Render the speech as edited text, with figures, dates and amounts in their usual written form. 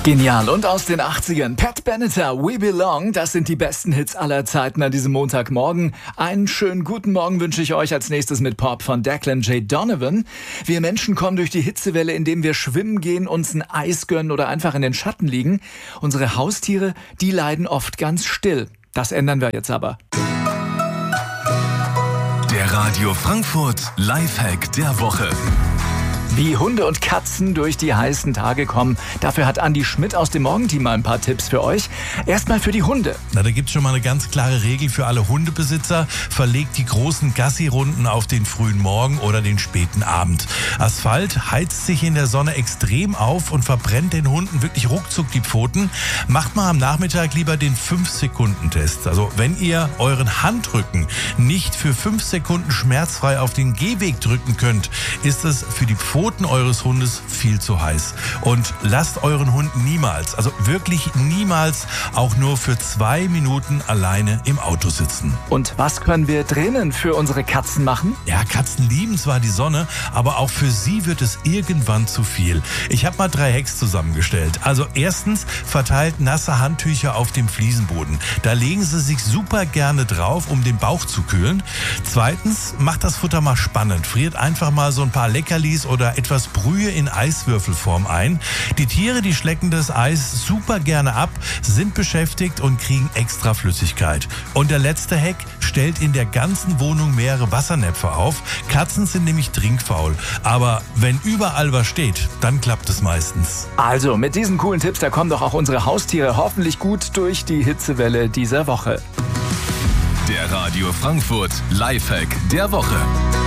Genial. Und aus den 80ern, Pat Benatar, We Belong, das sind die besten Hits aller Zeiten an diesem Montagmorgen. Einen schönen guten Morgen wünsche ich euch als nächstes mit Pop von Declan J. Donovan. Wir Menschen kommen durch die Hitzewelle, indem wir schwimmen gehen, uns ein Eis gönnen oder einfach in den Schatten liegen. Unsere Haustiere, die leiden oft ganz still. Das ändern wir jetzt aber. Der Radio Frankfurt Lifehack der Woche. Wie Hunde und Katzen durch die heißen Tage kommen, dafür hat Andi Schmidt aus dem Morgenteam mal ein paar Tipps für euch. Erstmal für die Hunde. Da gibt's schon mal eine ganz klare Regel für alle Hundebesitzer. Verlegt die großen Gassi-Runden auf den frühen Morgen oder den späten Abend. Asphalt heizt sich in der Sonne extrem auf und verbrennt den Hunden wirklich ruckzuck die Pfoten. Macht mal am Nachmittag lieber den 5-Sekunden-Test. Also wenn ihr euren Handrücken nicht für 5 Sekunden schmerzfrei auf den Gehweg drücken könnt, ist es für die Pfoten eures Hundes viel zu heiß. Und lasst euren Hund niemals, also wirklich niemals, auch nur für 2 Minuten alleine im Auto sitzen. Und was können wir drinnen für unsere Katzen machen? Ja, Katzen lieben zwar die Sonne, aber auch für sie wird es irgendwann zu viel. Ich habe mal 3 Hacks zusammengestellt. Also erstens, verteilt nasse Handtücher auf dem Fliesenboden. Da legen sie sich super gerne drauf, um den Bauch zu kühlen. Zweitens, macht das Futter mal spannend. Friert einfach mal so ein paar Leckerlis oder etwas Brühe in Eiswürfelform ein. Die Tiere, die schlecken das Eis super gerne ab, sind beschäftigt und kriegen extra Flüssigkeit. Und der letzte Hack, stellt in der ganzen Wohnung mehrere Wassernäpfe auf. Katzen sind nämlich trinkfaul. Aber wenn überall was steht, dann klappt es meistens. Also, mit diesen coolen Tipps, da kommen doch auch unsere Haustiere hoffentlich gut durch die Hitzewelle dieser Woche. Der Radio Frankfurt Lifehack der Woche.